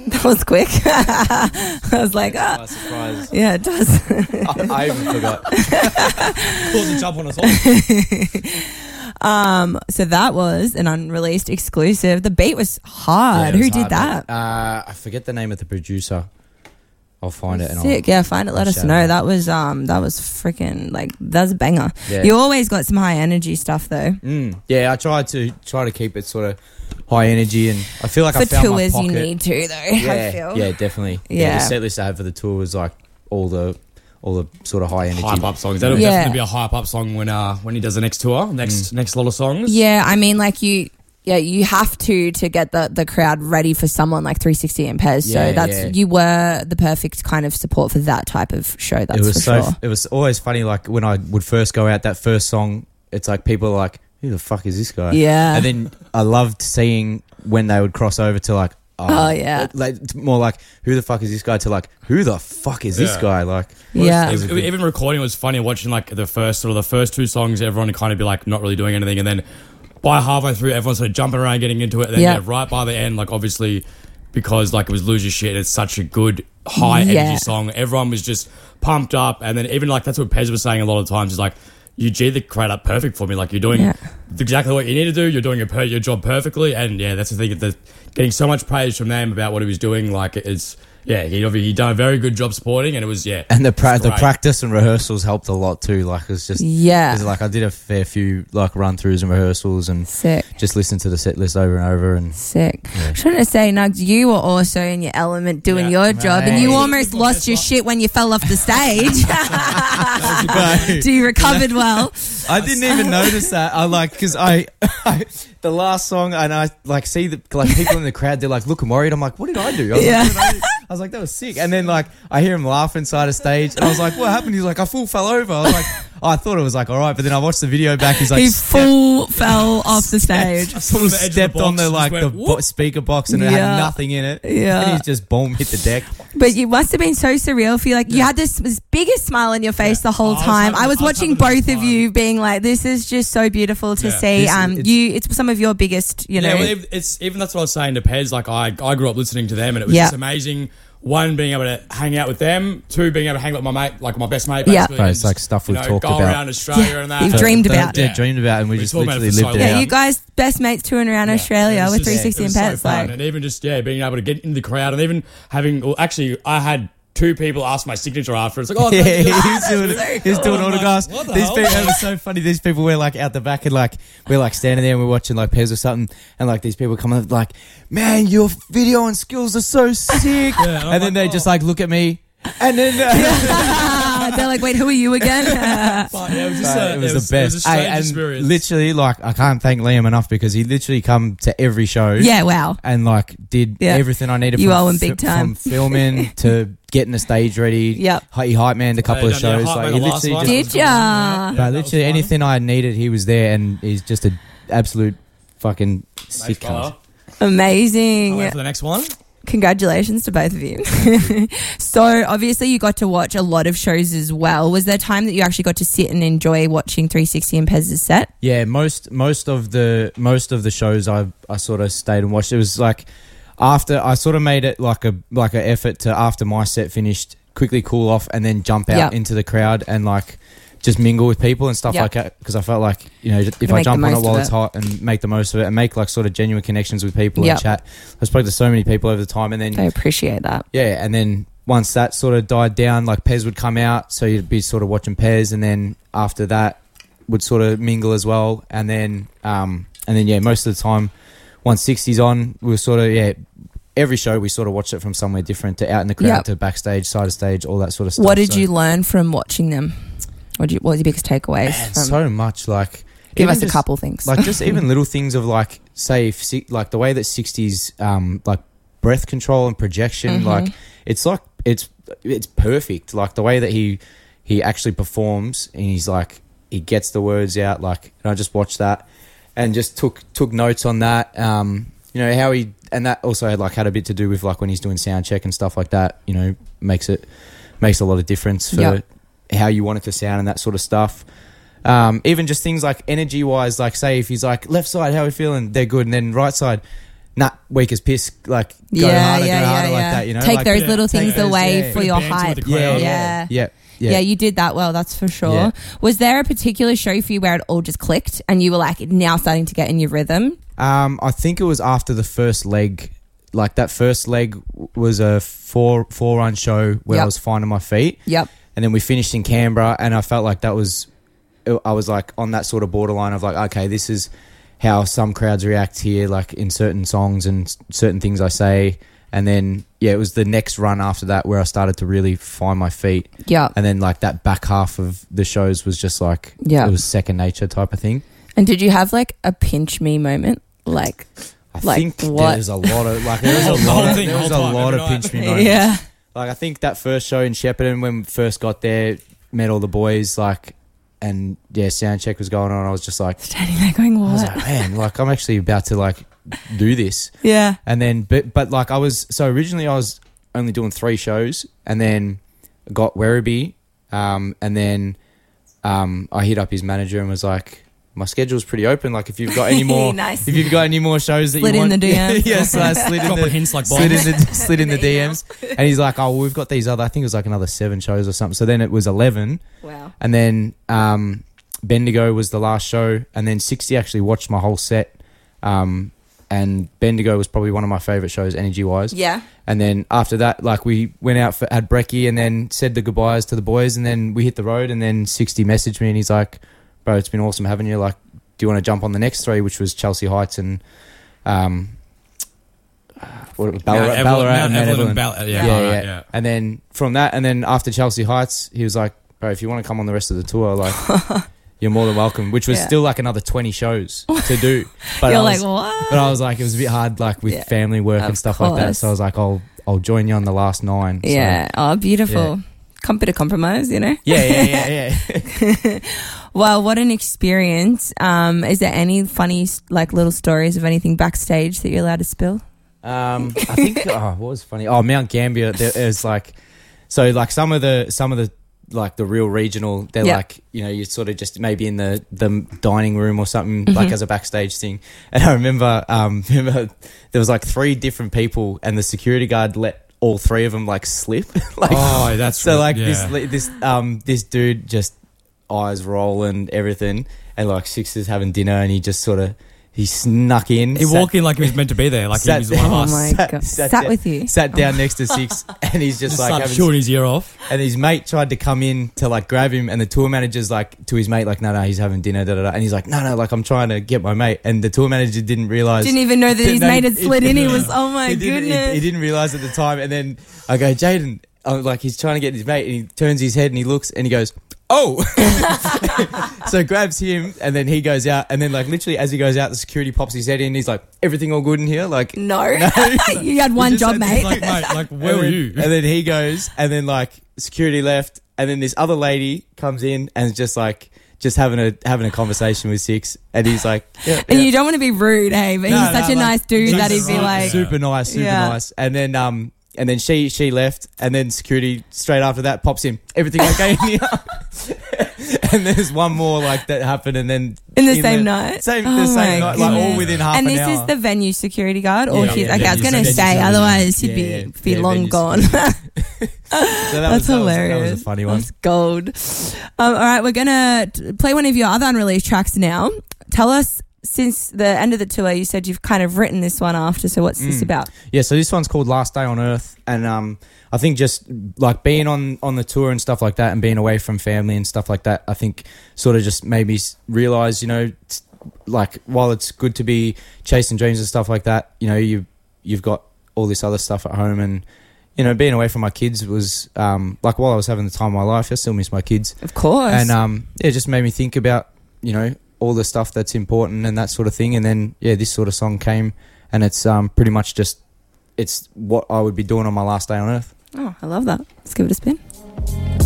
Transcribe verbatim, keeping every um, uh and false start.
That was quick. I was like, ah. Nice surprise. Yeah, it does. I, I even forgot. Causing jump on us all. um, so that was an unreleased exclusive. The beat was hard. Yeah, it Who was did hard, that? Uh, I forget the name of the producer. I'll find it. And Sick. I'll, Yeah, find it. Let I'll us shout know. it out. That was um, that was freaking like that's a banger. Yeah. You always got some high energy stuff though. Mm, yeah, I tried to try to keep it sort of high energy, and I feel like For I found my tours, pocket. you need to though. Yeah, I feel. yeah, definitely. Yeah. Yeah, the set list I had for the tour was like all the all the sort of high energy. Hype up songs. That'll Yeah. definitely be a hype up song when uh when he does the next tour, next next lot of songs. Yeah, I mean, like you, yeah, you have to to get the, the crowd ready for someone like three sixty and Pez. Yeah, so that's yeah. you were the perfect kind of support for that type of show. That's it was for so. sure. It was always funny. Like when I would first go out, that first song, it's like people are like, "Who the fuck is this guy?" Yeah. And then I loved seeing when they would cross over to like, Oh, yeah. like it's more like, "Who the fuck is this guy?" to like, "Who the fuck is this Yeah. guy?" Like, Yeah. it was a Even, good- even recording was funny. Watching like the first sort of the first two songs, everyone would kind of be like not really doing anything, and then by halfway through, everyone's sort of jumping around, getting into it. And then Yeah. yeah, right by the end, like obviously because like it was Lose Your Shit, it's such a good high Yeah. energy song. Everyone was just pumped up, and then even like that's what Pez was saying a lot of times is like, you G the crowd up perfect for me. Like you're doing Yeah. exactly what you need to do. You're doing your per- your job perfectly, and yeah, that's the thing. The, getting so much praise from them about what he was doing, like it's yeah, he he done a very good job supporting, and it was yeah. and the pra- it's the great. practice and rehearsals helped a lot too. Like it was just Yeah. 'cause, like I did a fair few like run throughs and rehearsals and Sick. just listened to the set list over and over and Sick. I was trying to say, Nugs, you were also in your element doing Yeah. your job, and Right. you almost lost your shit when you fell off the stage. Right. So you recovered well. I didn't even notice that. I like because I, I the last song and I like see the like people in the crowd. They're like looking worried. I'm like, what did I do? I was, Yeah. like, what did I do? I was like, that was sick. And then like I hear him laugh inside a stage, and I was like, what happened? He's like, I full fell over. I was like, oh, I thought it was like all right, but then I watched the video back. He's like, He stepped- full fell off the stage. Sort of the edge of the stepped on box the and like just the went, bo- whoop. speaker box and it Yeah. had nothing in it. Yeah. And he's just boom hit the deck. But you must have been so surreal for you. Like you had this, this biggest smile on your face the whole Oh, I was time. having- I was I was watching having a both of time. you being like, "This is just so beautiful to Yeah. see." This- Um, it's- you, it's some of your biggest, you know. Yeah, well, it- it's even that's what I was saying to Pez. Like I, I grew up listening to them, and it was Yeah. just amazing. One, being able to hang out with them. Two, being able to hang out with my mate, like my best mate. Yeah. Basically, Right, and it's like just, stuff you we've know, talked go about. around Australia Yeah. and that. You've So dreamed they- about. Yeah, Yeah. dreamed about, and we We just talked about it literally for so lived it long. yeah, out. you guys best mates touring around Australia It was with just- three sixty it and was Pets. so fun. Like, And even just yeah, being able to get in the crowd, and even having well, actually, I had two people ask my signature after. It's like, oh, Yeah, thank you. he's doing, he's doing I'm like, autographs. what the These hell? people, it was so funny. These people were like out the back and like we're like standing there and we're watching like Pez or something, and like these people come up like, "Man, your video and skills are so sick," and I'm and then like, they oh. just like look at me, and then uh, they're like, "Wait, who are you again?" But, yeah, it was just uh, a, it was, it was the best. It was a strange Hey, and experience. literally, like I can't thank Liam enough because he literally come to every show. yeah, wow. And like did Yeah. everything I needed. You from owe him fi- big time. From filming to getting the stage ready. Yep. He hype man a couple Yeah, of done the shows. hype Like man he the last literally one. just Did That was ya? good. Yeah, But that was literally fun. anything I needed, he was there, and he's just an absolute fucking sick fella. cunt. Amazing. Can't wait for the next one. Congratulations to both of you. So obviously you got to watch a lot of shows as well. Was there time that you actually got to sit and enjoy watching three sixty and Pez's set? Yeah, most most of the most of the shows I I sort of stayed and watched. It was like after I sort of made it like a like an effort to after my set finished, quickly cool off and then jump out Yep. into the crowd and like just mingle with people and stuff Yep. like that, because I felt like, you know, if Gotta I make jump the on it most while of it's it. hot and make the most of it and make like sort of genuine connections with people Yep. and chat. I spoke to so many people over the time, and then I appreciate that. yeah, and then once that sort of died down, like Pez would come out, so you'd be sort of watching Pez, and then after that would sort of mingle as well, and then um and then yeah, most of the time once sixty's on, we were sort of yeah, every show we sort of watched it from somewhere different, to out in the crowd, Yep. to backstage, side of stage, all that sort of stuff. What did So- you learn from watching them? What, did you, what was your biggest takeaways? Man, from, so much, like give even us a just- couple things. like just even little things of like, say if si- like the way that sixties um like breath control and projection, Mhm. like it's like it's it's perfect, like the way that he he actually performs, and he's like he gets the words out, like, and I just watched that and just took took notes on that, um you know how he, and that also had like had a bit to do with like when he's doing sound check and stuff like that, you know, makes it makes a lot of difference for Yep. how you want it to sound and that sort of stuff. Um, even just things like energy wise, like say if he's like left side, how are we feeling? They're good, and then right side, nah, weak as piss, like, go Yeah, harder, yeah, go harder yeah, like yeah. that, you know? Take like, those Yeah, little take things those, away yeah. for Bit of your banter with hype. the crowd. yeah, Yeah. yeah, yeah, Yeah. yeah. you did that well, that's for sure. Yeah. Was there a particular show for you where it all just clicked and you were like now starting to get in your rhythm? Um, I think it was after the first leg. Like that first leg w- was a four four run show where Yep. I was finding my feet, Yep. and then we finished in Canberra, and I felt like that was, I was like on that sort of borderline of like, okay, this is how some crowds react here, like in certain songs and s- certain things I say, and then yeah, it was the next run after that where I started to really find my feet, Yep. and then like that back half of the shows was just like, Yeah. it was second nature type of thing. And did you have like a pinch me moment? Like, I Like, think what? there's a lot of like there was The a whole lot of, thing, there was a whole time, lot every of night. pinch me moments. yeah. Like I think that first show in Shepparton when we first got there, met all the boys, like, and yeah, sound check was going on. I was just like, Standing there going, I was what? like, man, like I'm actually about to like do this. Yeah. And then, but but like I was so originally I was only doing three shows, and then got Werribee, um, and then um, I hit up his manager and was like, my schedule's pretty open. Like if you've got any more, Nice. if you've got any more shows that Slid you in want, the D Ms. yeah, so I slid in Dropping the hints like slid in bombs. the slid in the D Ms, and he's like, oh, well, we've got these other. I think it was like another seven shows or something. So then it was eleven, Wow. and then um, Bendigo was the last show, and then sixty actually watched my whole set. Um, and Bendigo was probably one of my favourite shows, energy wise. Yeah. And then after that, like we went out for had brekkie, and then said the goodbyes to the boys, and then we hit the road, and then sixty messaged me, and he's like, "Bro, it's been awesome having you. Like, do you want to jump on the next three?" Which was Chelsea Heights and um, what, Ballarat, Mount Evelyn- Ballarat Mount and Mount Evelyn Evelyn. and Ball- yeah, yeah, Ballarat, yeah. yeah. And then from that, and then after Chelsea Heights, he was like, "Bro, if you want to come on the rest of the tour, like." You're more than welcome, which was Yeah. still like another twenty shows to do. But You're I like, was, what? but I was like, it was a bit hard, like with Yeah. family work Of and stuff like that. course. So I was like, I'll I'll join you on the last nine. So, Yeah. Oh, beautiful. Yeah. Com- bit of compromise, you know? yeah, yeah, yeah, yeah. Well, what an experience. Um, is there any funny, like, little stories of anything backstage that you're allowed to spill? Um, I think oh, what was funny? Oh, Mount Gambier. There is like, so like some of the some of the like the real regional. They're Yep. like, you know, you're sort of just maybe in the the dining room or something, Mm-hmm. like as a backstage thing. And I remember, um, remember there was like three different people, and the security guard let all three of them like slip. like, Oh, that's so real- like yeah. this this um this dude just eyes rolling everything, and like Sixers having dinner, and he just sort of he snuck in. He sat- walked in like he was meant to be there, like he Sat was one of Oh us. my Sat- God. sat Sat down- with you? Sat down next to Six, and he's just Just like started having, chewing his ear off. and his mate tried to come in to like grab him, and the tour manager's like to his mate like, no, no, he's having dinner, da da da, and he's like, no, no, like I'm trying to get my mate, and the tour manager didn't realize. Didn't even know that his No, mate had he- slid in. He yeah. was, oh my he didn't, he- goodness. He, didn't realize at the time, and then I go, Jaden, I'm like he's trying to get his mate, and he turns his head and he looks and he goes, oh. So grabs him, and then he goes out, and then like literally as he goes out, the security pops his head in. He's like, everything all good in here? Like, No. You had one Just job, like- mate. Like, mate, like where and were then, you? And then he goes, and then like security left, and then this other lady comes in and is just like just having a having a conversation with Six, and he's like, yeah, And yeah. you don't want to be rude, hey, but No, he's no, such a like, nice dude he's that he'd be right. like, super nice, super Yeah. nice. And then um and then she she left, and then security straight after that pops in. Everything okay in here? And there's one more like that happened, and then in the same night? same Oh the same my night, like all goodness. within half And an this hour. is the venue security guard, or Yeah, he's yeah, okay. I was venues- gonna venues say, security. otherwise he'd Yeah, be yeah, be yeah, long venues gone. security. So that That's was, that was- hilarious. That was a funny one. That's gold. Um, all right, we're gonna t- play one of your other unreleased tracks now. Tell us, since the end of the tour, you said you've kind of written this one after. So what's this Mm. about? Yeah, so this one's called Last Day on Earth, and um, I think just like being on, on the tour and stuff like that, and being away from family and stuff like that, I think sort of just made me s- realize, you know, t- like while it's good to be chasing dreams and stuff like that, you know, you you've got all this other stuff at home, and you know, being away from my kids was um, like while I was having the time of my life, I still miss my kids, Of course. and um, yeah, it just made me think about, you know, all the stuff that's important and that sort of thing. And then yeah, this sort of song came, and it's um pretty much just it's what I would be doing on my last day on earth. oh, I love that. Let's give it a spin.